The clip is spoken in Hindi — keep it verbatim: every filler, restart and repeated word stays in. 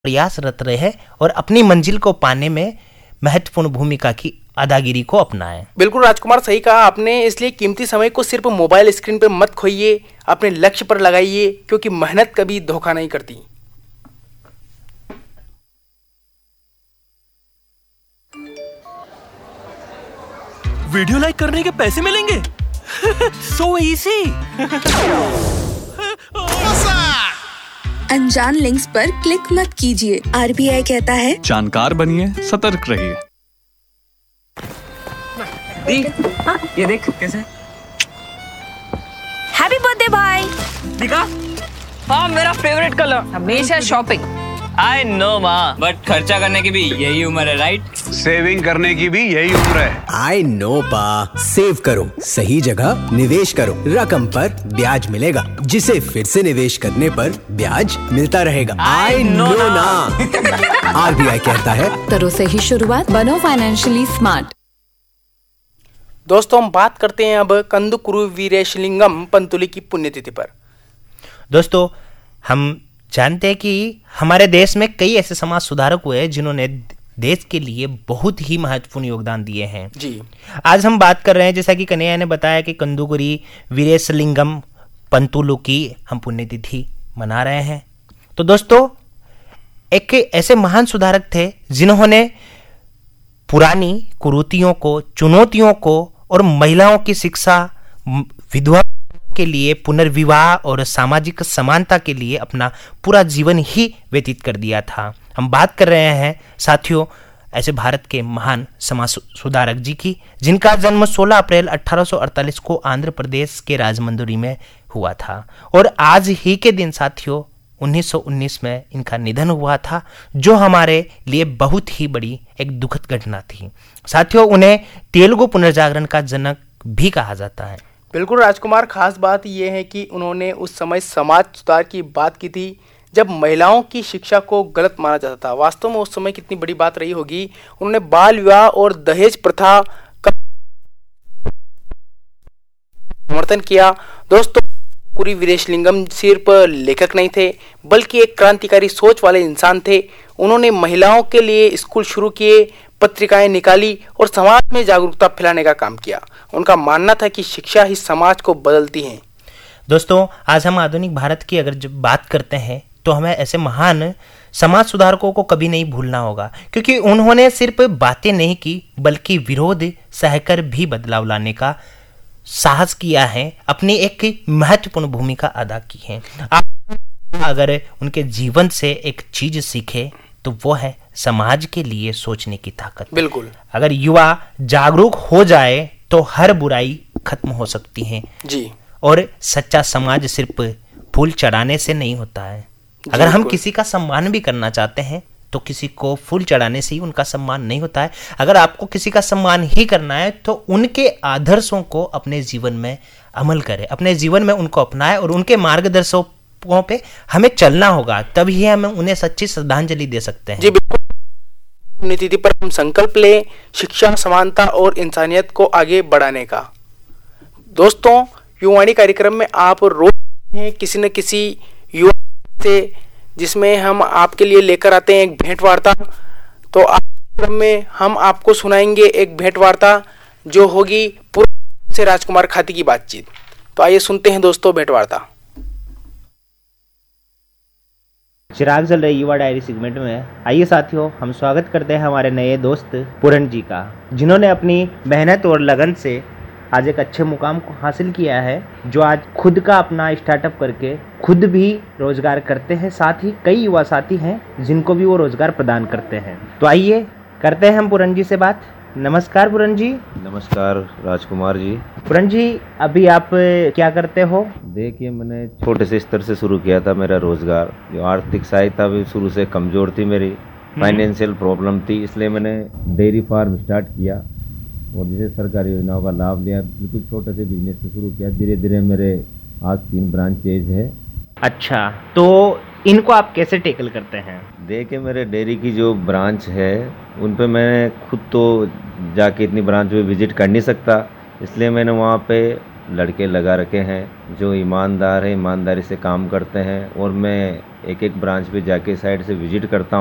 प्रयासरत रहे और अपनी मंजिल को पाने में महत्वपूर्ण भूमिका की अदागिरी को अपनाएं। बिल्कुल राजकुमार, सही कहा आपने। इसलिए कीमती समय को सिर्फ मोबाइल स्क्रीन पर मत खोइए, अपने लक्ष्य पर लगाइए, क्योंकि मेहनत कभी धोखा नहीं करती। वीडियो लाइक करने के पैसे मिलेंगे? So easy. अनजान लिंक्स पर क्लिक मत कीजिए। आरबीआई कहता है जानकार बनिए, सतर्क रहिए। दी, हाँ, ये देख कैसे। हैप्पी बर्थडे भाई। दिखा? हाँ, मेरा फेवरेट कलर। हमेशा शॉपिंग। आई नो माँ, बट खर्चा करने की भी यही उम्र है, राइट? सेविंग करने की भी यही उम्र है। आई नो पा, सेव करो, सही जगह निवेश करो, रकम पर ब्याज मिलेगा, जिसे फिर से निवेश करने पर ब्याज मिलता रहेगा। आई नो ना। आरबीआई कहता है करो सही शुरुआत, बनो फाइनेंशियली स्मार्ट। दोस्तों, हम बात करते हैं अब कंदुकुरु वीरेशलिंगम पंतुली की पुण्यतिथि पर। दोस्तों, हम जानते हैं कि हमारे देश में कई ऐसे समाज सुधारक हुए जिन्होंने देश के लिए बहुत ही महत्वपूर्ण योगदान दिए हैं। जी, आज हम बात कर रहे हैं, जैसा कि कन्हैया ने बताया, कि कंदुकुरी वीरेशलिंगम पंतुलु की हम पुण्यतिथि मना रहे हैं। तो दोस्तों, एक ऐसे महान सुधारक थे जिन्होंने पुरानी कुरीतियों को, चुनौतियों को और महिलाओं की शिक्षा, विधवा के लिए पुनर्विवाह और सामाजिक समानता के लिए अपना पूरा जीवन ही व्यतीत कर दिया था। हम बात कर रहे हैं साथियों ऐसे भारत के महान समाज सुधारक जी की, जिनका जन्म सोलह अप्रैल अठारह सौ अड़तालीस को आंध्र प्रदेश के राजमंड्री में हुआ था और आज ही के दिन साथियों उन्नीस सौ उन्नीस में इनका निधन हुआ था, जो हमारे लिए बहुत ही बड़ी एक दुखद घटना थी। साथियों, उन्हें तेलुगु पुनर्जागरण का जनक भी कहा जाता है। बिल्कुल राजकुमार, खास बात यह है कि उन्होंने उस समय समाज सुधार की बात की थी जब महिलाओं की शिक्षा को गलत माना जाता था। वास्तव में उस समय कितनी बड़ी बात रही होगी। उन्होंने बाल विवाह और दहेज प्रथा का समर्थन किया। दोस्तों, कंदुकुरु वीरेशलिंगम सिर्फ लेखक नहीं थे, बल्कि एक क्रांतिकारी सोच वाले इंसान थे। उन्होंने महिलाओं के लिए स्कूल शुरू किए, पत्रिकाएं निकाली और समाज में जागरूकता फैलाने का काम किया। उनका मानना था कि शिक्षा ही समाज को बदलती है। दोस्तों, आज हम आधुनिक भारत की अगर जब बात करते हैं तो हमें ऐसे महान समाज सुधारकों को कभी नहीं भूलना होगा, क्योंकि उन्होंने सिर्फ बातें नहीं की बल्कि विरोध सहकर भी बदलाव लाने का साहस किया है, अपनी एक महत्वपूर्ण भूमिका अदा की है। आप अगर उनके जीवन से एक चीज सीखे तो वो है समाज के लिए सोचने की ताकत। बिल्कुल, अगर युवा जागरूक हो जाए तो हर बुराई खत्म हो सकती है जी। और सच्चा समाज सिर्फ फूल चढ़ाने से नहीं होता है। अगर हम किसी का सम्मान भी करना चाहते हैं तो किसी को फूल चढ़ाने से ही उनका सम्मान नहीं होता है। अगर आपको किसी का सम्मान ही करना है तो उनके आदर्शों को अपने जीवन में अमल करें, अपने जीवन में उनको अपनाएं और उनके मार्गदर्शकों पे हमें चलना होगा, तभी हम उन्हें सच्ची श्रद्धांजलि दे सकते हैं। जी बिल्कुल, पुण्यतिथि पर हम संकल्प लें शिक्षा, समानता और इंसानियत को आगे बढ़ाने का। दोस्तों, युवाणी कार्यक्रम में आप रोज हैं किसी न किसी युवा से, जिसमें हम आपके लिए लेकर आते हैं एक भेंट वार्ता। तो आज कार्यक्रम में हम आपको सुनाएंगे एक भेंट वार्ता जो होगी पूर्व से राजकुमार खाती की बातचीत। तो आइए सुनते हैं दोस्तों भेंट वार्ता। चिराग जल रही युवा डायरी सेगमेंट में आइए साथियों, हम स्वागत करते हैं हमारे नए दोस्त पूरन जी का, जिन्होंने अपनी मेहनत और लगन से आज एक अच्छे मुकाम को हासिल किया है, जो आज खुद का अपना स्टार्टअप करके खुद भी रोजगार करते हैं। साथ ही कई युवा साथी हैं जिनको भी वो रोजगार प्रदान करते हैं। तो आइए करते हैं हम पूरन जी से बात। नमस्कार पूरन जी। नमस्कार राजकुमार जी। पूरन जी, अभी आप क्या करते हो? देखिए, मैंने छोटे से स्तर से शुरू किया था मेरा रोजगार। जो आर्थिक सहायता भी शुरू से कमजोर थी, मेरी फाइनेंशियल प्रॉब्लम थी, इसलिए मैंने डेयरी फार्म स्टार्ट किया और जिसे सरकारी योजनाओं का लाभ लिया। बिल्कुल छोटे से बिजनेस से शुरू किया, धीरे धीरे मेरे आज तीन ब्रांचेज है। अच्छा, तो इनको आप कैसे टेकल करते हैं? देखिए, मेरे डेयरी की जो ब्रांच है उन पे मैं खुद तो जाके इतनी ब्रांच में विजिट कर नहीं सकता, इसलिए मैंने वहाँ पे लड़के लगा रखे हैं जो ईमानदार हैं, ईमानदारी से काम करते हैं और मैं एक एक ब्रांच पे जाके साइड से विजिट करता हूँ।